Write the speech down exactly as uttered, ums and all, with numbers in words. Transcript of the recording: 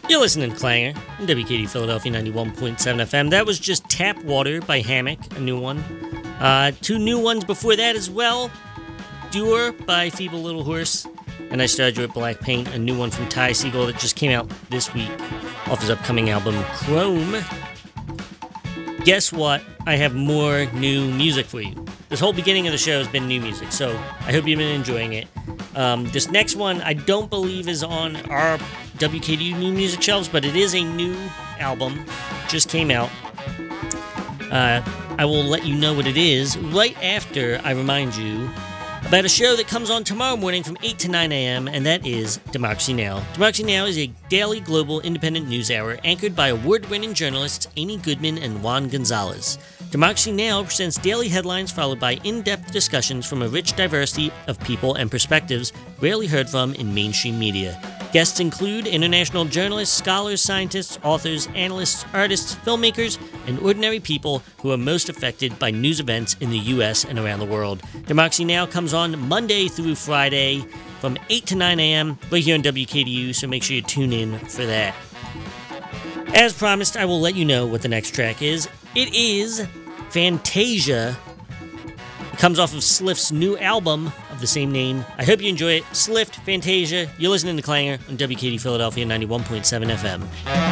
You're listening to Clanger on W K D Philadelphia ninety-one point seven F M. That was just Tap Water by Hammock, a new one. Uh, two new ones before that as well. Doer by Feeble Little Horse. And I started with Black Paint, a new one from Ty Segall that just came out this week off his upcoming album, Chrome. Guess what? I have more new music for you. This whole beginning of the show has been new music, so I hope you've been enjoying it. Um, this next one I don't believe is on our W K D new music shelves, but it is a new album. Just came out. Uh, I will let you know what it is right after I remind you about a show that comes on tomorrow morning from eight to nine a.m., and that is Democracy Now! Democracy Now! Is a daily global independent news hour anchored by award-winning journalists Amy Goodman and Juan Gonzalez. Democracy Now! Presents daily headlines followed by in-depth discussions from a rich diversity of people and perspectives rarely heard from in mainstream media. Guests include international journalists, scholars, scientists, authors, analysts, artists, filmmakers, and ordinary people who are most affected by news events in the U S and around the world. Democracy Now! Comes on Monday through Friday from eight to nine a.m. right here on W K D U, so make sure you tune in for that. As promised, I will let you know what the next track is. It is Fantasia. It comes off of Slift's new album of the same name. I hope you enjoy it. Slift, Fantasia. You're listening to Clanger on W K D Philadelphia ninety-one point seven F M.